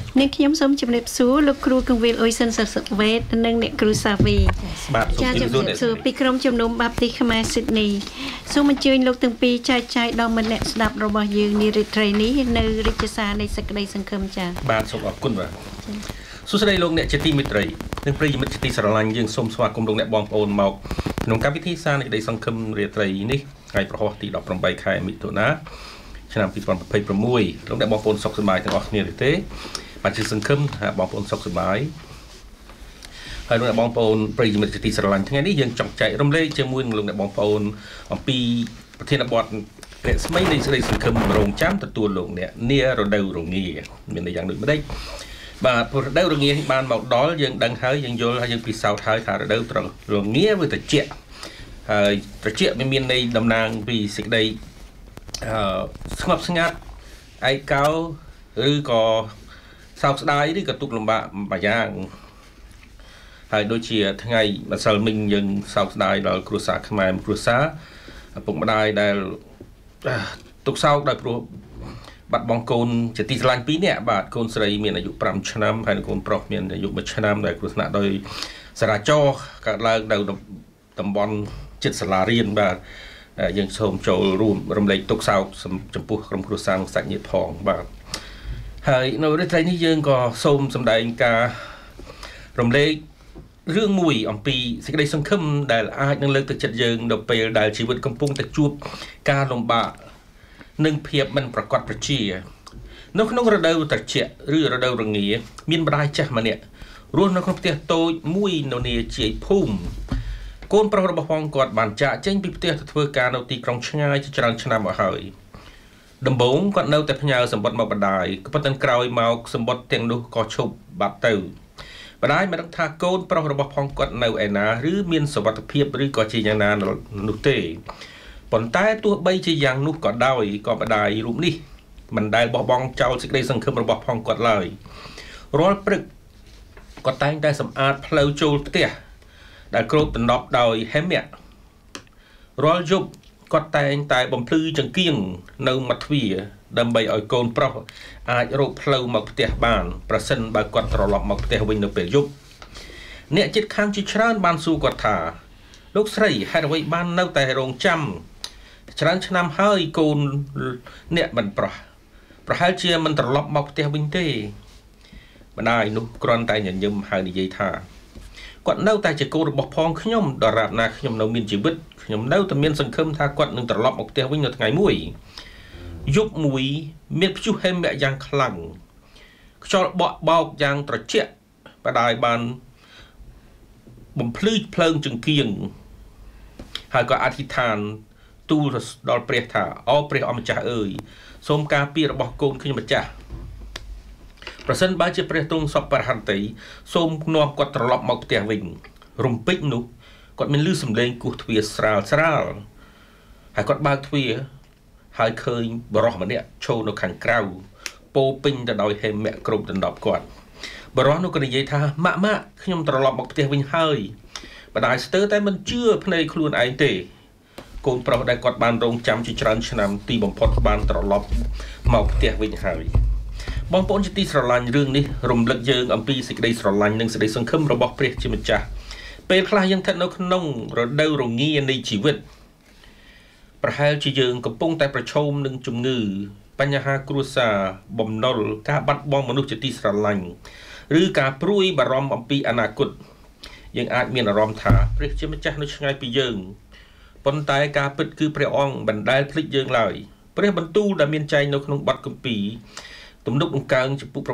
អ្នកខ្ញុំសូមជម្រាបសួរលោកគ្រូកងវិលអ៊ុយសិនសសវេតនិងអ្នកគ្រូសាវីចាជម្រាបសួរពីក្រុមជំនុំបាប់ទីខ្មែរស៊ីដនីសូមអញ្ជើញលោកទាំងពីរចែកចាយដល់មិត្តអ្នកស្ដាប់របស់យើងនារីត្រីនេះនៅរាជសារនៃសេចក្តីសង្ឃឹមចាបាទសូមអរគុណបាទសួស្តីលោកអ្នកជាទីមេត្រីនិងប្រិយមិត្តជាទីស្រឡាញ់យើងសូមស្វាគមន៍លោកអ្នកបងប្អូនមកក្នុងកម្មវិធីសារនៃក្តីសង្ឃឹមរាត្រីនេះថ្ងៃប្រហោះទី18ខែមិថុនាឆ្នាំ2026លោកអ្នកបងប្អូនសុខសប្បាយទាំងអស់គ្នាឬទេបាទជាសង្ឃឹមថាបងប្អូនសុខសប្បាយហើយលោកអ្នកបងប្អូនប្រិយមិត្តជាទីស្រឡាញ់ថ្ងៃនេះយើងចង់ចែករំលែកជាមួយនឹងលោកអ្នកបងប្អូនអំពីប្រធានបទរស្មីនៃសេចក្តីសង្ឃឹមរងចាំទទួលលោកអ្នកនារដូវរងាមានន័យយ៉ាងដូចម្ដេចបាទរដូវរងាបានមកដល់យើងដឹងហើយយើងយល់ហើយយើងពិសោធន៍ហើយថារដូវរងាវាត្រជាក់ហើយត្រជាក់វាមានន័យតំណាងពីសេចក្តីស្ងប់ស្ងាត់ឯកោឬក៏សោកស្ដាយឬក៏ទុក្ខលំបាកមួយយ៉ាងហើយដូចជាថ្ងៃម្សិលមិញយើងសោកស្ដាយដល់គ្រួសារខ្មែរគ្រួសារឪពុកម្ដាយដែលទុក្ខសោកដោយព្រោះបាត់បង់កូនជាទីស្រឡាញ់2នាក់បាទកូនស្រីមានអាយុ5ឆ្នាំហើយកូនប្រុសមានអាយុ1ឆ្នាំដែលគ្រោះថ្នាក់ដោយចរាចរណ៍កើតឡើងនៅតំបន់ជិតសាលារៀនបាទយើងសូមចូលរួមរំលែកទុក្ខសោកចំពោះក្រុមគ្រួសារនិងសាច់ញាតិផងបាទហើយនៅរាត្រីនេះយើងក៏សូមសម្ដែងការរំលែករឿងមួយអំពីសេចក្តីសង្ឃឹមដែលអាចនឹងលើកទឹកចិត្តយើងនៅពេលដែលជីវិតកំពុងតែជួបការលំបាកនិងភាពមិនប្រកបប្រជានៅក្នុងរដូវត្រជាក់ឬរដូវរងាមានម្ដាយចាស់ម្នាក់រស់នៅក្នុងផ្ទះតូចមួយនៅនាជាយភូមិកូនប្រុសរបស់ផងគាត់បានចាកចេញពីផ្ទះទៅធ្វើការនៅទីក្រុងឆ្ងាយជាច្រើនឆ្នាំមកហើយដំបូងគាត់នៅតែផ្ញើសម្បត្តិមកម្ដាយក៏ប៉ុន្តែក្រោយមកសម្បត្តិទាំងនោះក៏ឈប់បាត់ទៅម្ដាយមិនដឹងថាកូនប្រុសរបស់ផងគាត់នៅឯណាឬមានសុវត្ថិភាពឬក៏ជាយ៉ាងណានោះទេប៉ុន្តែទោះបីជាយ៉ាងនោះក៏ដោយក៏ម្ដាយរូបនេះមិនដែលបោះបង់ចោលសេចក្តីសង្ឃឹមរបស់ផងគាត់ឡើយរាល់ព្រឹកគាត់តែងតែសម្អាតផ្លូវចូលផ្ទះដែលគ្របដណ្ដប់ដោយហេមៈរាល់យប់គាត់តែងតែបំភ្លឺចង្គៀងនៅមាត់ទ្វារដើម្បីឲ្យកូនប្រុសអាចរកផ្លូវមកផ្ទះបានប្រសិនបើគាត់ត្រឡប់មកផ្ទះវិញនៅពេលយប់អ្នកជិតខាងជាច្រើនបានសួរគាត់ថាលោកស្រីហេតុអ្វីបាននៅតែរងចាំច្រើនឆ្នាំហើយកូនអ្នកមិនប្រហែលជាមិនត្រឡប់មកផ្ទះវិញទេម្ដាយនោះគ្រាន់តែញញឹមហើយនិយាយថាគាត់នៅតែជាកូនរបស់ផងខ្ញុំដរាបណាខ្ញុំនៅមានជីវិតខ្ញុំនៅតែមានសង្ឃឹមថាគាត់នឹងត្រឡប់មកផ្ទះវិញនៅថ្ងៃមួយយប់មួយមានព្យុះហេមៈយ៉ាងខ្លាំងខ្យល់បក់បោកយ៉ាងត្រជាក់ម្ដាយបានបំភ្លឺភ្លើងចង្គៀងហើយក៏អធិដ្ឋានទូលដល់ព្រះថាអូព្រះអម្ចាស់អើយសូមការពាររបស់កូនខ្ញុំម្ចាស់ប្រសិនបើជាព្រះទ្រង់សពប្រហន្តីសូមនាំគាត់ត្រឡប់មកផ្ទះវិញរំពេចនោះគាត់មានឮសំឡេងគោះទ្វារស្រាលហើយគាត់បើកទ្វារហើយឃើញបរិសម្នាក់ឈរនៅខាងក្រៅពោពេញទៅដោយហេមៈគ្រប់ដណ្ដប់គាត់បរិសនោះក៏និយាយថាម៉ាក់ខ្ញុំត្រឡប់មកផ្ទះវិញហើយម្ដាយស្ទើរតែមិនជឿភ្នែកខ្លួនឯងទេកូនប្រុសដែលគាត់បានរងចាំជាច្រើនឆ្នាំទីបំផុតបានត្រឡប់មកផ្ទះវិញហើយបងប្អូនជាទីស្រឡាញ់រឿងនេះរំលឹកយើងអំពីសេចក្តីស្រឡាញ់និងសេចក្តីសង្ឃឹមរបស់ព្រះជាម្ចាស់ពេលខ្លះយើងស្ថិតនៅក្នុងរដូវរងានៃជីវិតប្រហែលជាយើងកំពុងតែប្រឈមនឹងជំងឺបញ្ហាគ្រួសារបំណុលការបាត់បង់មនុស្សជាទីស្រឡាញ់ឬការព្រួយបារម្ភអំពីអនាគតយើងអាចមានអារម្មណ៍ថាព្រះជាម្ចាស់នៅឆ្ងាយពីយើងប៉ុន្តែការពិតគឺព្រះអង្គមិនដែលភ្លេចយើងឡើយព្រះបន្ទូលដែលមានចែងនៅក្នុងបទគម្ពីរទំនុកអង្កើងចំពុក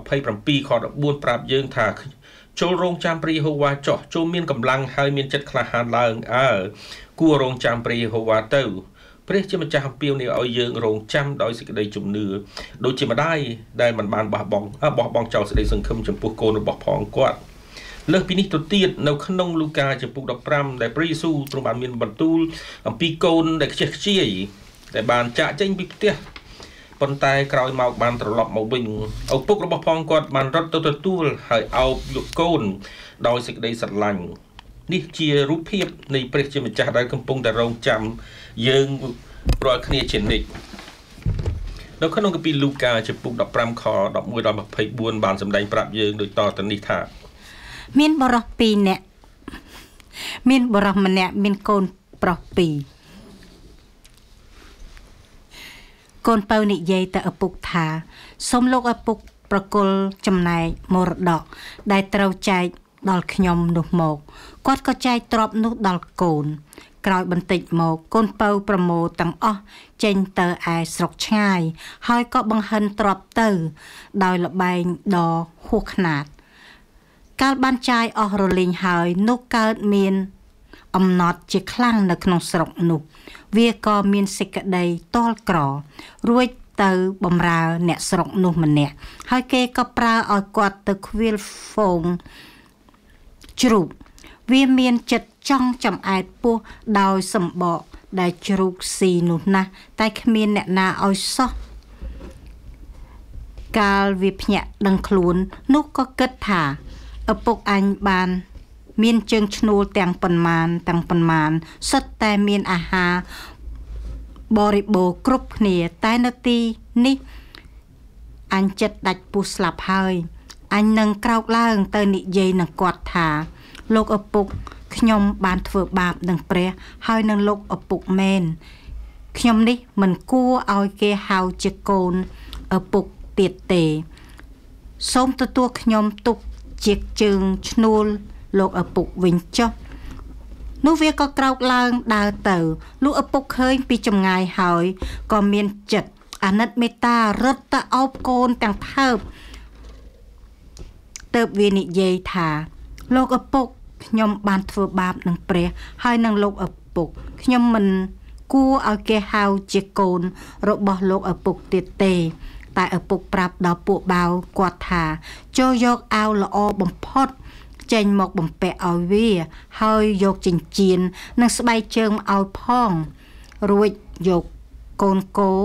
27ខ14ប្រាប់យើងថាចូលរងចាំព្រះយេហូវ៉ាចុះចូលមានកម្លាំងហើយមានចិត្តក្លាហានឡើងគួររងចាំព្រះយេហូវ៉ាទៅព្រះជាម្ចាស់អំពាវនាវឲ្យយើងរងចាំដោយសេចក្តីជំនឿដូចជាម្ដាយដែលមិនបានបោះបង់ចោលសេចក្តីសង្ឃឹមចំពោះកូនរបស់ផងគាត់លើសពីនេះទៅទៀតនៅក្នុងលូកាចំពុក15ដែលព្រះយេស៊ូវទ្រង់បានមានបន្ទូលអំពីកូនដែលខ្ជិះខ្ជាយដែលបានចាកចេញពីផ្ទះប៉ុន្តែក្រោយមកបានត្រឡប់មកវិញឪពុករបស់ផងគាត់បានរត់ទៅទទួលហើយអោបយកកូនដោយសេចក្តីស្រឡាញ់នេះជារូបភាពនៃព្រះជាម្ចាស់ដែលកំពុងតែរងចាំយើងរាល់គ្នាជានិច្ចនៅក្នុងកាពីលូកាចំពុក15ខ11ដល់24បានសម្ដែងប្រាប់យើងដូចតទៅនេះថាមានបរិះ2នាក់មានបរិះម្នាក់មានកូនប្រុស2កូនពៅនិយាយទៅឪពុកថាសូមលោកឪពុកប្រគល់ចំណែកមរតកដែលត្រូវចែកដល់ខ្ញុំនោះមកគាត់ក៏ចែកទ្រព្យនោះដល់កូនក្រោយបន្តិចមកកូនពៅប្រមូលទាំងអស់ចេញទៅឯស្រុកឆ្ងាយហើយក៏បង្ហិនទ្រព្យទៅដោយលបែងដ៏ហួសខ្នាតកាលបានចាយអស់រលីងហើយនោះកើតមានអំណត់ជាខ្លាំងនៅក្នុងស្រុកនោះវាក៏មានសេចក្តីតល់ក្ររួចទៅបំរើអ្នកស្រុកនោះម្នាក់ហើយគេក៏ប្រើឲ្យគាត់ទៅខ្វៀលហ្វូងជ្រូកវាមានចិត្តចង់ចំអែតពោះដោយសម្បកដែលជ្រូកស៊ីនោះណាស់តែគ្មានអ្នកណាឲ្យសោះកាលវាភ្ញាក់ដឹងខ្លួននោះក៏គិតថាឪពុកអញបានមានជើងឈ្នួលទាំងប៉ុន្មានសុទ្ធតែមានអាហារបរិបូរគ្រប់គ្នាតែនៅទីនេះអញចិត្តដាច់ពោះស្លាប់ហើយអញនឹងក្រោកឡើងទៅនិយាយនឹងគាត់ថាលោកឪពុកខ្ញុំបានធ្វើបាបនឹងព្រះហើយនឹងលោកឪពុកមែនខ្ញុំនេះមិនគួរឲ្យគេហៅជាកូនឪពុកទៀតទេសូមទទួលខ្ញុំទុកជាជើងឈ្នួលលោកឪពុកវិញចុះនោះវាក៏ក្រោកឡើងដើរទៅលោកឪពុកឃើញពីចម្ងាយហើយក៏មានចិត្តអាណិតមេត្តារត់ទៅអោបកូនទាំងថើបទៅវានិយាយថាលោកឪពុកខ្ញុំបានធ្វើបាបនឹងព្រះហើយនឹងលោកឪពុកខ្ញុំមិនគួរឲ្យគេហៅជាកូនរបស់លោកឪពុកទៀតទេតែឪពុកប្រាប់ដល់ពួកបាវគាត់ថាចូលយកអាវល្អបំផុតចេញមកបំពាក់ឲ្យវាហើយយកចិញ្ចៀននិងស្បែកជើងឲ្យផងរួចយកកូនគោ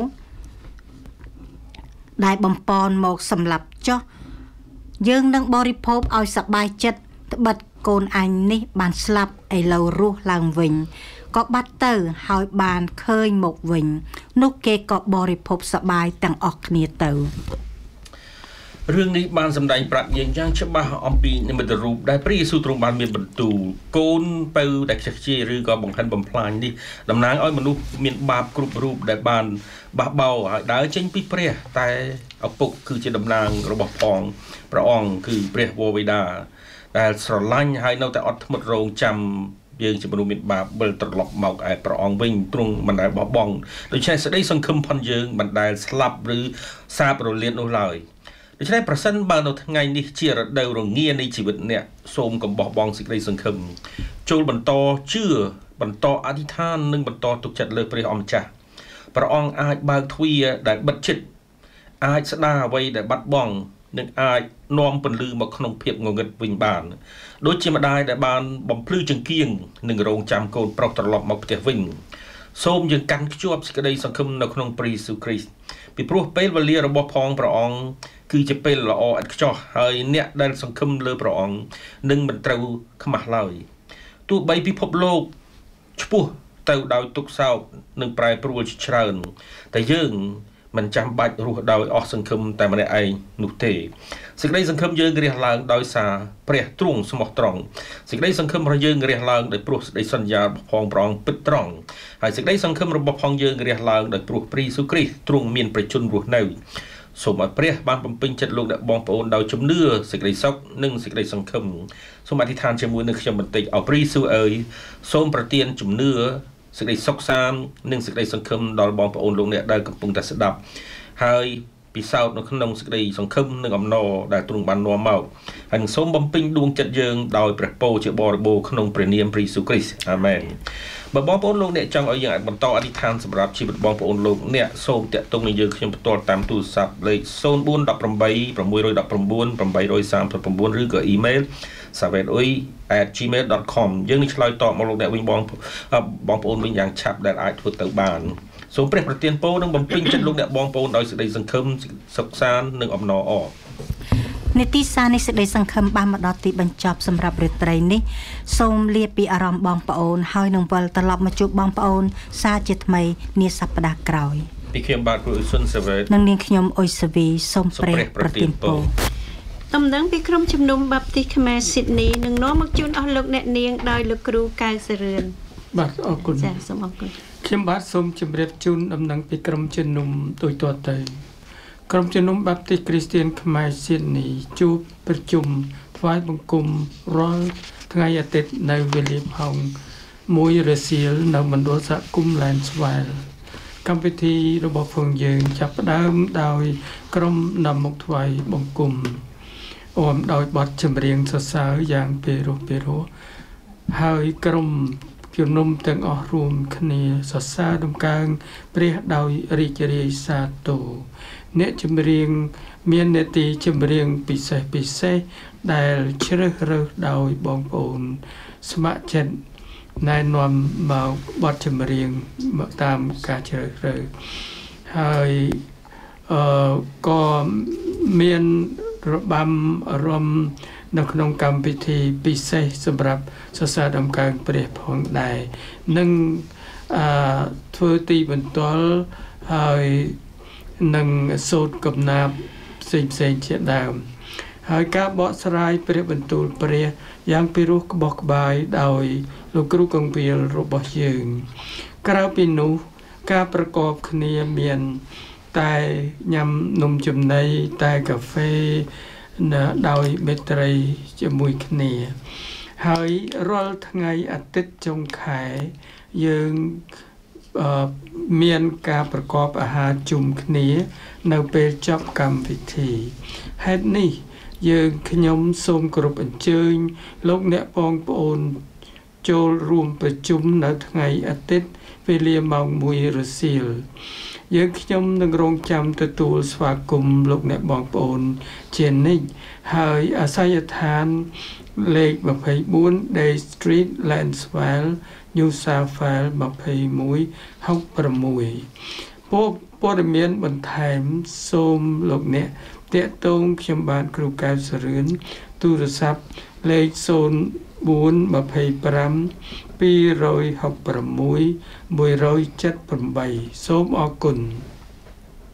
ដែលបំពន់មកសម្លាប់ចុះយើងនឹងបរិភោគឲ្យសប្បាយចិត្តត្បិតកូនអញនេះបានស្លាប់ឥឡូវរស់ឡើងវិញក៏បាត់ទៅហើយបានឃើញមកវិញនោះគេក៏បរិភោគសប្បាយទាំងអស់គ្នាទៅរឿងនេះបានសម្ដែងប្រាប់យើងយ៉ាងច្បាស់អំពីនិមិត្តរូបដែលព្រះយេស៊ូវទ្រង់បានមានបន្ទូលកូនពៅដែលខ្ជិះខ្ជាយឬក៏បង្ខិនបំផ្លាញនេះតំណាងឲ្យមនុស្សមានបាបគ្រប់រូបដែលបានបះបោរហើយដើរចេញពីព្រះតែឪពុកគឺជាតំណាងរបស់ព្រះអង្គគឺព្រះវរបិតាដែលស្រឡាញ់ហើយនៅតែអត់ធ្មត់រងចាំយើងជាមនុស្សមានបាបវិលត្រឡប់មកឯព្រះអង្គវិញទ្រង់មិនដែលបោះបង់ដូច្នេះសេចក្តីសង្ឃឹមផងយើងមិនដែលស្លាប់ឬសាបរលាតនោះឡើយដូច្នេះប្រសិនបើនៅថ្ងៃនេះជារដូវរងានៃជីវិតអ្នកសូមកុំបោះបង់សេចក្តីសង្ឃឹមចូលបន្តជឿបន្តអធិដ្ឋាននិងបន្តទុកចិត្តលើព្រះអម្ចាស់ព្រះអង្គអាចបើកទ្វារដែលបិទជិតអាចស្ដារអ្វីដែលបាត់បង់នឹងអាចនាំពន្លឺមកក្នុងភាពងងឹតវិញបានដូចជាម្ដាយដែលបានបំភ្លឺចង្គៀងនិងរងចាំកូនប្រុសត្រឡប់មកផ្ទះវិញសូមយើងកាន់ខ្ជាប់សេចក្តីសង្ឃឹមនៅក្នុងព្រះយេស៊ូវគ្រីស្ទពីព្រោះពេលវេលារបស់ផងព្រះអង្គគឺជាពេលល្អឥតខ្ចោះហើយអ្នកដែលសង្ឃឹមលើព្រះអង្គនឹងមិនត្រូវខ្មាស់ឡើយទោះបីពិភពលោកឆ្ពោះទៅដោយទុក្ខសោកនិងប្រែប្រួលជាច្រើនតែយើងមិនចាំបាច់រស់ដោយអស់សង្ឃឹមតែម្នាក់ឯងនោះទេសេចក្តីសង្ឃឹមយើងរះឡើងដោយសារព្រះទ្រង់ស្មោះត្រង់សេចក្តីសង្ឃឹមរបស់យើងរះឡើងដោយព្រោះសេចក្តីសន្យារបស់ព្រះអង្គពិតត្រង់ហើយសេចក្តីសង្ឃឹមរបស់ផងយើងរះឡើងដោយព្រោះព្រះយេស៊ូវគ្រីស្ទទ្រង់មានប្រជញ្ញរស់នៅសូមឲ្យព្រះបានបំពេញចិត្តលោកអ្នកបងប្អូនដោយជំនឿសេចក្តីសុខនិងសេចក្តីសង្ឃឹមសូមអធិដ្ឋានជាមួយនឹងខ្ញុំបន្តិចឲ្យព្រះយេស៊ូវអើយសូមប្រទានជំនឿសេចក្តីសុខសាន្តនិងសេចក្តីសង្ឃឹមដល់បងប្អូនលោកអ្នកដែលកំពុងតែស្ដាប់ហើយពិសោធន៍នៅក្នុងសេចក្តីសង្ឃឹមនិងអំណរដែលទ្រង់បាននាំមកហើយនឹងសូមបំពេញដួងចិត្តយើងដោយព្រះពរជាបរិបូរណ៍ក្នុងព្រះនាមព្រះយេស៊ូវគ្រីស្ទអាមែនបើបងប្អូនលោកអ្នកចង់ឲ្យយើងអាចបន្តអធិដ្ឋានសម្រាប់ជីវិតបងប្អូនលោកអ្នកសូមតាក់ទងនឹងយើងខ្ញុំផ្ទាល់តាមទូរស័ព្ទលេខ0418 618 839 ឬក៏អ៊ីមែលsavetui@gmail.com យើងនឹងឆ្លើយតបមកលោកអ្នកវិញបងប្អូនវិញយ៉ាងឆាប់ដែលអាចធ្វើទៅបានសូមព្រះប្រទានពរនិងបំពេញចិត្តលោកអ្នកបងប្អូនដោយសេចក្តីសង្ឃឹមសុខសាន្តនិងអំណរអរនីតិសាស្ត្រនៃសេចក្តីសង្ឃឹមបានមកដល់ទីបញ្ចប់សម្រាប់រាត្រីនេះសូមលាពីអារម្មណ៍បងប្អូនហើយនឹងវិលត្រឡប់មកជួបបងប្អូនសាជាថ្មីនាសប្តាហ៍ក្រោយពីខ្ញុំបាទគ្រូសុនសាវ៉េតនិងនាងខ្ញុំអ៊ុយសាវីសូមព្រះប្រទានពរដំណឹងពីក្រុមជំនុំបាប់ទីខ្មែរស៊ីដនីនឹងនាំមកជូនអស់លោកអ្នកនាងដោយលោកគ្រូកៅសរឿនបាទអរគុណចាសូមអរគុណខ្ញុំបាទសូមជម្រាបជូនដំណឹងពីក្រុមជំនុំដូចតទៅក្រុមជំនុំបាប់ទីគ្រីស្ទានខ្មែរស៊ីដនីជួបប្រជុំថ្វាយបង្គំរាល់ថ្ងៃអាទិត្យនៅវេលាម៉ោង1រសៀលនៅមណ្ឌលសហគមន៍ឡែនស្វែលកម្មវិធីរបស់ផងយើងចាប់ផ្ដើមដោយក្រុមនាំមុខថ្វាយបង្គំអមដោយបទចម្រៀងសរសើរយ៉ាងពីរោះហើយក្រុមជំនុំទាំងអស់រួមគ្នាសរសើរដំកើងព្រះដោយរីករាយសាទរអ្នកចម្រៀងមាននេតិចម្រៀងពិសេសដែលជ្រើសរើសដោយបងប្អូនស្ម័គ្រចិត្តណែនាំមកបទចម្រៀងតាមការជ្រើសរើសហើយក៏មានរបាំរាំនៅក្នុងកម្មវិធីពិសេសសម្រាប់សរសើរដំកើងព្រះផងដែរនិងធ្វើទីបន្ទាល់ហើយនឹងសូត្រកំណាព្យផ្សេងជាដើមហើយការបកស្រាយព្រះបន្ទូលព្រះយ៉ាងពីរោះក្បោះក្បាយដោយលោកគ្រូកងវិលរបស់យើងក្រៅពីនោះការប្រកបគ្នាមានតែញ៉ាំនំចំណីតែកាហ្វេដោយមេត្រីជាមួយគ្នាហើយរាល់ថ្ងៃអាទិត្យចុងខែយើងមានការប្រកបអាហារជុំគ្នានៅពេលចប់កម្មវិធីហេតុនេះយើងខ្ញុំសូមគោរពអញ្ជើញលោកអ្នកបងប្អូនចូលរួមប្រជុំនៅថ្ងៃអាទិត្យវេលាម៉ោង1រសៀលយើងខ្ញុំនឹងរងចាំទទួលស្វាគមន៍លោកអ្នកបងប្អូនជានិច្ចហើយអាសយដ្ឋានលេខ24 Day Street Lansdale New South Wales 2166ព័ត៌មានបន្ថែមសូមលោកអ្នកតាក់ទងខ្ញុំបានគ្រូកៅសរឿនទូរស័ព្ទលេខ0425 266 178សូមអរគុណ